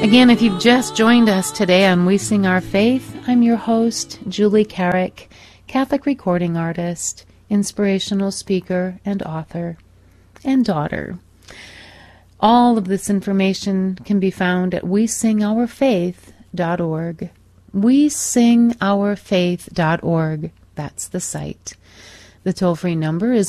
Again, if you've just joined us today on We Sing Our Faith, I'm your host, Julie Carrick, Catholic recording artist, inspirational speaker, and author, and daughter. All of this information can be found at wesingourfaith.org. wesingourfaith.org. That's the site. The toll-free number is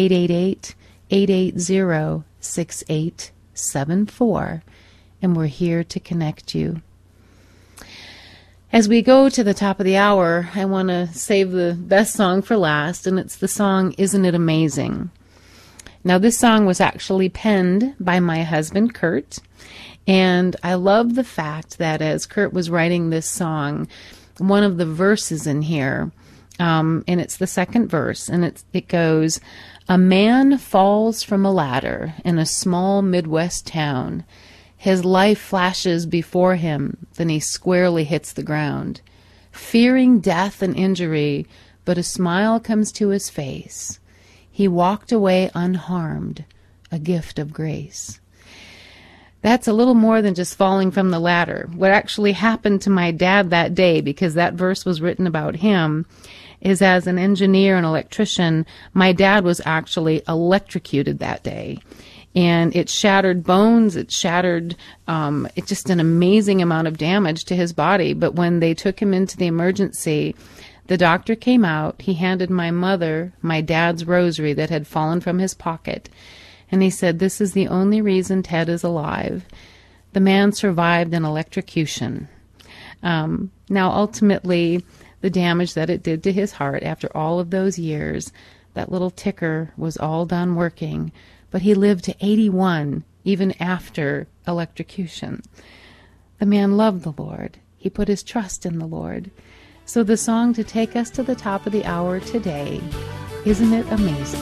1-888-880-6874. And we're here to connect you. As we go to the top of the hour, I want to save the best song for last, and it's the song, Isn't It Amazing? Now, this song was actually penned by my husband, Kurt, and I love the fact that as Kurt was writing this song, one of the verses in here, and it's the second verse, and it goes, "A man falls from a ladder in a small Midwest town. His life flashes before him, then he squarely hits the ground, fearing death and injury, but a smile comes to his face. He walked away unharmed, a gift of grace." That's a little more than just falling from the ladder. What actually happened to my dad that day, because that verse was written about him, is as an engineer and electrician, my dad was actually electrocuted that day. And it shattered bones, it shattered, it's just an amazing amount of damage to his body. But when they took him into the emergency, the doctor came out, he handed my mother my dad's rosary that had fallen from his pocket. And he said, "This is the only reason Ted is alive." The man survived an electrocution. Now, ultimately, the damage that it did to his heart after all of those years, that little ticker was all done working. But he lived to 81, even after electrocution. The man loved the Lord. He put his trust in the Lord. So the song to take us to the top of the hour today, Isn't It Amazing?